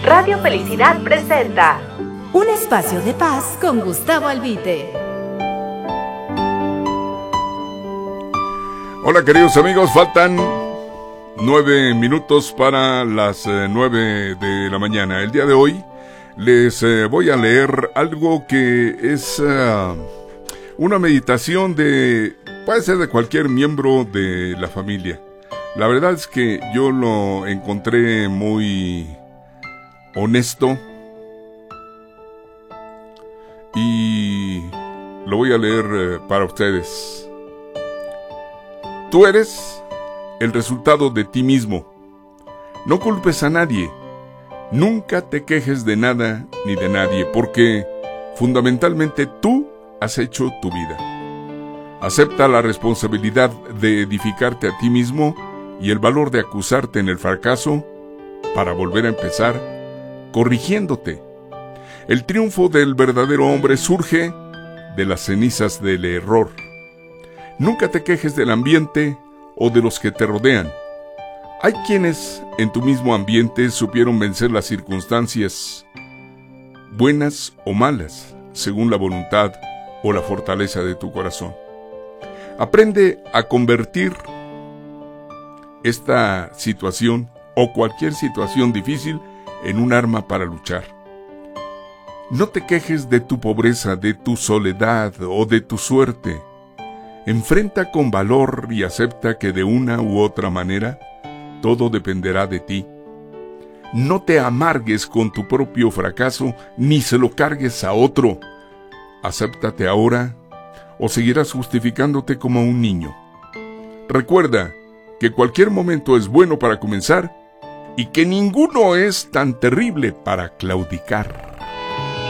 Radio Felicidad presenta un espacio de paz con Gustavo Albite. Hola queridos amigos, faltan 9 minutos para las 9 de la mañana. El día de hoy les voy a leer algo que es una meditación puede ser de cualquier miembro de la familia. La verdad es que yo lo encontré muy honesto y lo voy a leer para ustedes. Tú eres el resultado de ti mismo. No culpes a nadie. Nunca te quejes de nada ni de nadie, porque fundamentalmente tú has hecho tu vida. Acepta la responsabilidad de edificarte a ti mismo y el valor de acusarte en el fracaso para volver a empezar corrigiéndote. El triunfo del verdadero hombre surge de las cenizas del error. Nunca te quejes del ambiente o de los que te rodean. Hay quienes en tu mismo ambiente supieron vencer las circunstancias, buenas o malas, según la voluntad o la fortaleza de tu corazón. Aprende a convertir esta situación o cualquier situación difícil en un arma para luchar. No te quejes de tu pobreza, de tu soledad o de tu suerte. Enfrenta con valor y acepta que de una u otra manera todo dependerá de ti. No te amargues con tu propio fracaso ni se lo cargues a otro. Acéptate ahora o seguirás justificándote como un niño. Recuerda que cualquier momento es bueno para comenzar y que ninguno es tan terrible para claudicar.